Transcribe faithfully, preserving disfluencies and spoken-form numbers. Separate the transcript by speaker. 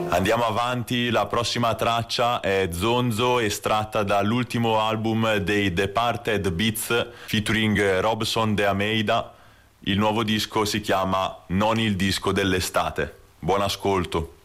Speaker 1: Andiamo avanti, la prossima traccia è Zonzo, estratta dall'ultimo album dei Departed Beats featuring Robson De Almeida. Il nuovo disco si chiama Non il disco dell'estate. Buon ascolto.